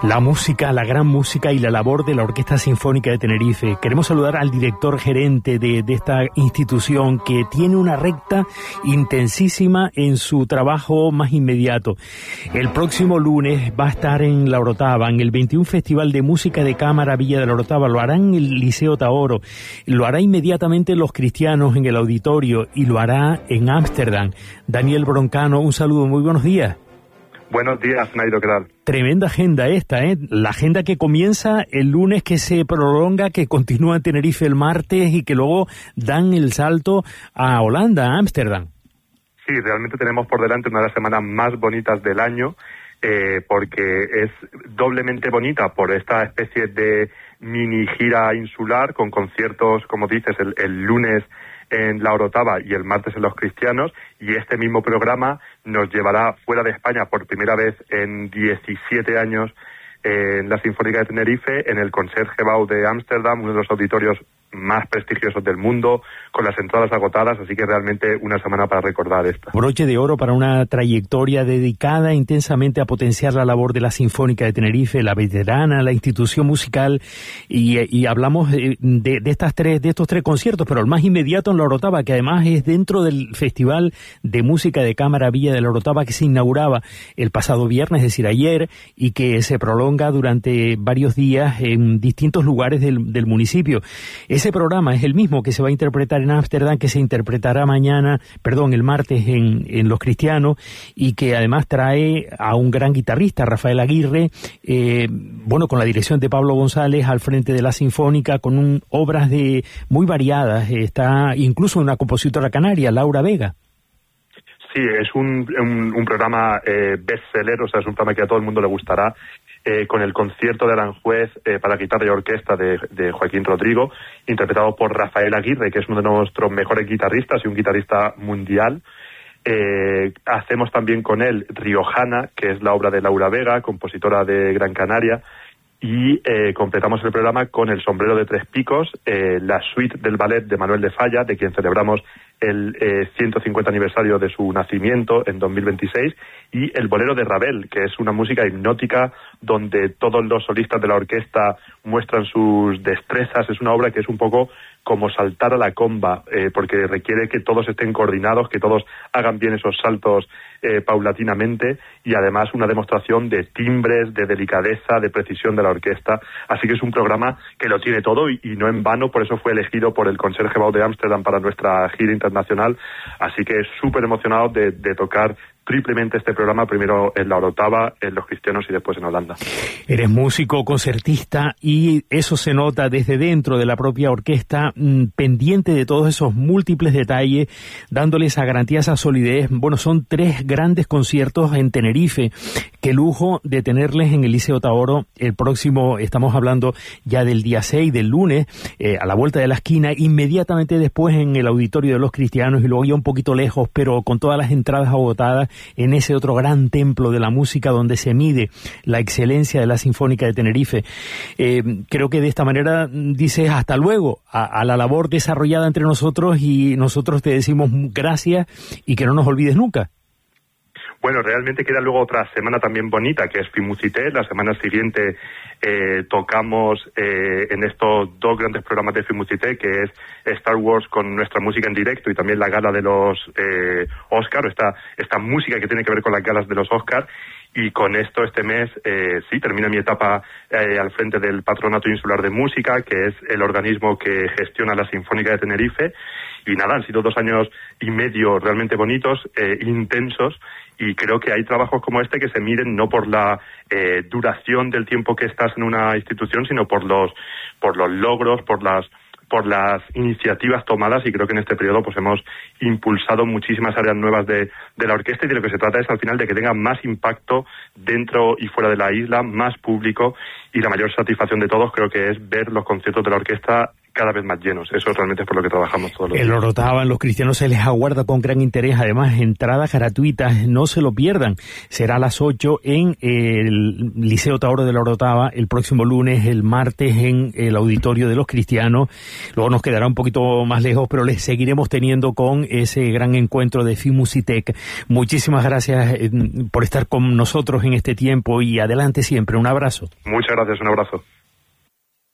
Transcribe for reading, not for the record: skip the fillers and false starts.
La música, la gran música y la labor de la Orquesta Sinfónica de Tenerife. Queremos saludar al director gerente de esta institución que tiene una recta intensísima en su trabajo más inmediato. El próximo lunes va a estar en La Orotava, en el 21 Festival de Música de Cámara Villa de La Orotava. Lo hará en el Liceo Taoro, lo hará inmediatamente Los Cristianos en el auditorio y lo hará en Ámsterdam. Daniel Broncano, un saludo, muy buenos días. Buenos días, Nairo, ¿qué tal? Tremenda agenda esta, ¿eh? La agenda que comienza el lunes, que se prolonga, que continúa en Tenerife el martes y que luego dan el salto a Holanda, a Ámsterdam. Sí, realmente tenemos por delante una de las semanas más bonitas del año, porque es doblemente bonita por esta especie de mini gira insular con conciertos, como dices, el lunes en La Orotava y el martes en Los Cristianos, y este mismo programa nos llevará fuera de España por primera vez en 17 años en la Sinfónica de Tenerife, en el Concertgebouw de Ámsterdam, uno de los auditorios más prestigiosos del mundo, con las entradas agotadas, así que realmente una semana para recordar esta. Broche de oro para una trayectoria dedicada intensamente a potenciar la labor de la Sinfónica de Tenerife, la veterana, la institución musical, y hablamos de estos tres conciertos, pero el más inmediato en La Orotava, que además es dentro del Festival de Música de Cámara Villa de La Orotava, que se inauguraba el pasado viernes, es decir, ayer, y que se prolonga durante varios días en distintos lugares del municipio. Ese programa es el mismo que se va a interpretar en Ámsterdam, que se interpretará el martes en Los Cristianos, y que además trae a un gran guitarrista, Rafael Aguirre, con la dirección de Pablo González al frente de la Sinfónica, con obras muy variadas. Está incluso una compositora canaria, Laura Vega. Sí, es un programa bestseller, o sea, es un programa que a todo el mundo le gustará, con el concierto de Aranjuez para guitarra y orquesta de Joaquín Rodrigo, interpretado por Rafael Aguirre, que es uno de nuestros mejores guitarristas y un guitarrista mundial. Hacemos también con él Riojana, que es la obra de Laura Vega, compositora de Gran Canaria, y completamos el programa con El sombrero de tres picos, la suite del ballet de Manuel de Falla, de quien celebramos el 150 aniversario de su nacimiento en 2026, y el bolero de Ravel, que es una música hipnótica donde todos los solistas de la orquesta muestran sus destrezas. Es una obra que es un poco como saltar a la comba, porque requiere que todos estén coordinados, que todos hagan bien esos saltos paulatinamente, y además una demostración de timbres, de delicadeza, de precisión de la orquesta. Así que es un programa que lo tiene todo y no en vano, por eso fue elegido por el Concertgebouw de Ámsterdam para nuestra gira internacional. Así que súper emocionado de tocar triplemente este programa, primero en La Orotava, en Los Cristianos y después en Holanda. Eres músico, concertista, y eso se nota desde dentro de la propia orquesta, pendiente de todos esos múltiples detalles, dándole esa garantía, esa solidez. Bueno, son 3 grandes conciertos en Tenerife. Qué lujo de tenerles en el Liceo Taoro. El próximo, estamos hablando ya del día 6, del lunes, a la vuelta de la esquina, inmediatamente después en el Auditorio de Los Cristianos, y luego ya un poquito lejos, pero con todas las entradas agotadas, en ese otro gran templo de la música donde se mide la excelencia de la Sinfónica de Tenerife. Creo que de esta manera dices hasta luego a la labor desarrollada entre nosotros, y nosotros te decimos gracias y que no nos olvides nunca. Bueno, realmente queda luego otra semana también bonita, que es Fimusité. La semana siguiente tocamos en estos 2 grandes programas de Fimusité, que es Star Wars con nuestra música en directo y también la gala de los Oscar, esta música que tiene que ver con las galas de los Oscar. Y con esto este mes termina mi etapa al frente del Patronato Insular de Música, que es el organismo que gestiona la Sinfónica de Tenerife. Y nada, han sido 2 años y medio realmente bonitos, intensos, y creo que hay trabajos como este que se miden no por la duración del tiempo que estás en una institución, sino por los logros, por las iniciativas tomadas, y creo que en este periodo pues hemos impulsado muchísimas áreas nuevas de la orquesta, y de lo que se trata es al final de que tenga más impacto dentro y fuera de la isla, más público, y la mayor satisfacción de todos creo que es ver los conciertos de la orquesta cada vez más llenos. Eso realmente es por lo que trabajamos todos los días. El Orotava, los cristianos se les aguarda con gran interés. Además, entradas gratuitas, no se lo pierdan. Será a las 8 en el Liceo Taoro de la Orotava, el próximo lunes, el martes en el Auditorio de los Cristianos. Luego nos quedará un poquito más lejos, pero les seguiremos teniendo con ese gran encuentro de Fimusitec. Muchísimas gracias por estar con nosotros en este tiempo y adelante siempre. Un abrazo. Muchas gracias, un abrazo.